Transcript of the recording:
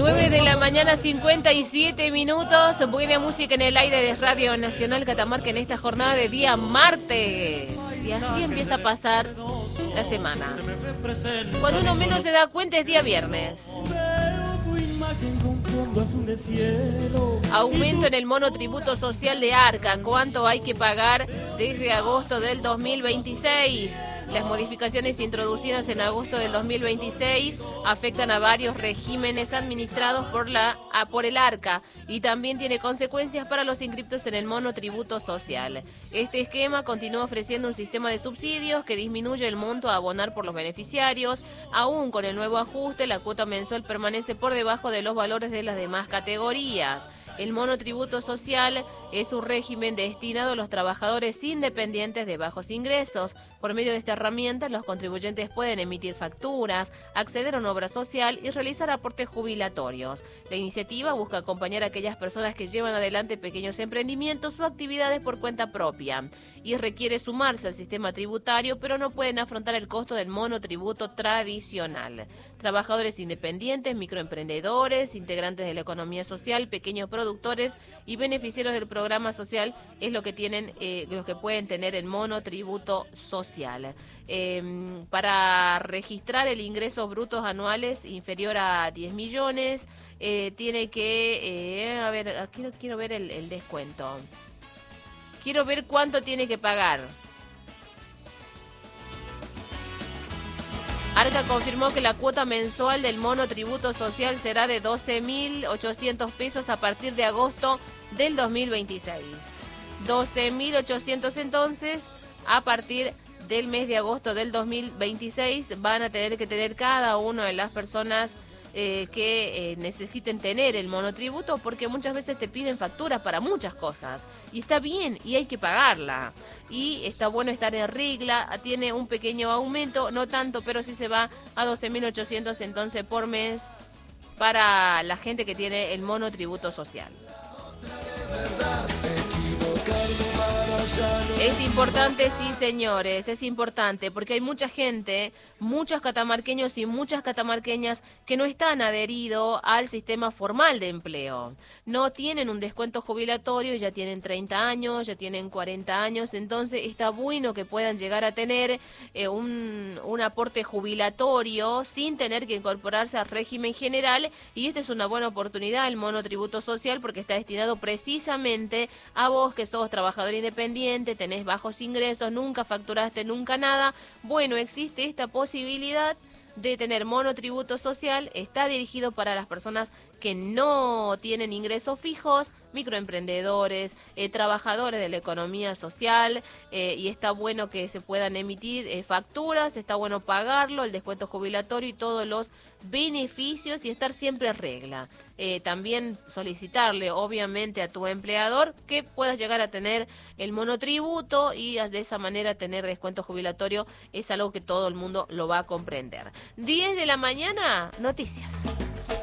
9 de la mañana, 57 minutos. Buena música en el aire de Radio Nacional Catamarca en esta jornada de día martes. Y así empieza a pasar la semana. Cuando uno menos se da cuenta es día viernes. Aumento en el monotributo social de Arca. ¿Cuánto hay que pagar desde agosto del 2026? Las modificaciones introducidas en agosto del 2026 afectan a varios regímenes administrados por el Arca y también tiene consecuencias para los inscriptos en el monotributo social. Este esquema continúa ofreciendo un sistema de subsidios que disminuye el monto a abonar por los beneficiarios. Aún con el nuevo ajuste, la cuota mensual permanece por debajo de los valores de las demás categorías. El monotributo social es un régimen destinado a los trabajadores independientes de bajos ingresos. Por medio de esta herramienta, los contribuyentes pueden emitir facturas, acceder a una obra social y realizar aportes jubilatorios. La iniciativa busca acompañar a aquellas personas que llevan adelante pequeños emprendimientos o actividades por cuenta propia y requiere sumarse al sistema tributario, pero no pueden afrontar el costo del monotributo tradicional. Trabajadores independientes, microemprendedores, integrantes de la economía social, pequeños productores y beneficiarios del programa social es lo que tienen, los que pueden tener el monotributo social. Para registrar el ingresos brutos anuales inferior a 10 millones, tiene que, quiero ver el descuento. Quiero ver cuánto tiene que pagar. Arca confirmó que la cuota mensual del monotributo social será de 12.800 pesos a partir de agosto del 2026. 12.800 entonces, a partir del mes de agosto del 2026 van a tener que tener cada una de las personas que necesiten tener el monotributo, porque muchas veces te piden facturas para muchas cosas y está bien y hay que pagarla y está bueno estar en regla. Tiene un pequeño aumento, no tanto, pero sí se va a 12.800 entonces por mes para la gente que tiene el monotributo social. Es importante, sí señores, es importante porque hay mucha gente, muchos catamarqueños y muchas catamarqueñas que no están adheridos al sistema formal de empleo. No tienen un descuento jubilatorio, ya tienen 30 años, ya tienen 40 años, entonces está bueno que puedan llegar a tener un aporte jubilatorio sin tener que incorporarse al régimen general, y esta es una buena oportunidad, el monotributo social, porque está destinado precisamente a vos que sos trabajador independiente, tenés bajos ingresos, nunca facturaste nunca nada. Bueno, existe esta posibilidad de tener monotributo social. Está dirigido para las personas que no tienen ingresos fijos, microemprendedores, trabajadores de la economía social, y está bueno que se puedan emitir facturas, está bueno pagarlo, el descuento jubilatorio y todos los beneficios y estar siempre en regla. También solicitarle obviamente a tu empleador que puedas llegar a tener el monotributo y de esa manera tener descuento jubilatorio. Es algo que todo el mundo lo va a comprender. 10 de la mañana, noticias.